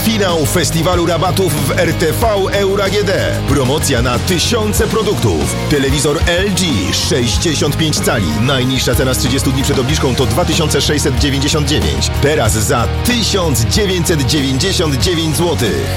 Finał festiwalu rabatów w RTV Euro AGD. Promocja na tysiące produktów. Telewizor LG 65 cali. Najniższa cena z 30 dni przed obniżką to 2699. Teraz za 1999 zł.